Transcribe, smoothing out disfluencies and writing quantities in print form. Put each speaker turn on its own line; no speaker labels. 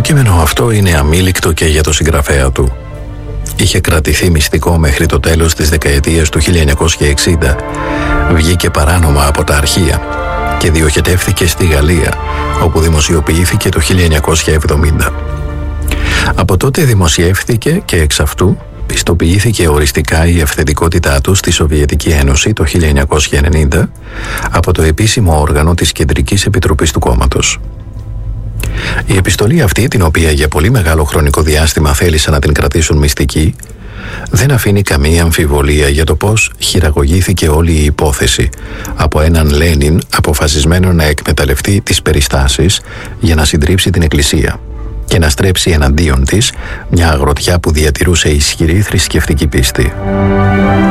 κείμενο αυτό είναι αμήλικτο και για το συγγραφέα του. Είχε κρατηθεί μυστικό μέχρι το τέλος της δεκαετίας του 1960. Βγήκε παράνομα από τα αρχεία και διοχετεύθηκε στη Γαλλία, όπου δημοσιοποιήθηκε το 1970. Από τότε δημοσιεύθηκε και εξ αυτού πιστοποιήθηκε οριστικά η ευθετικότητά του στη Σοβιετική Ένωση το 1990 από το επίσημο όργανο της Κεντρικής Επιτροπής του κόμματος. Η επιστολή αυτή, την οποία για πολύ μεγάλο χρονικό διάστημα θέλησαν να την κρατήσουν μυστική, δεν αφήνει καμία αμφιβολία για το πώς χειραγωγήθηκε όλη η υπόθεση από έναν Λένιν αποφασισμένο να εκμεταλλευτεί τις περιστάσεις για να συντρίψει την Εκκλησία και να στρέψει εναντίον της μια αγροτιά που διατηρούσε ισχυρή θρησκευτική πίστη.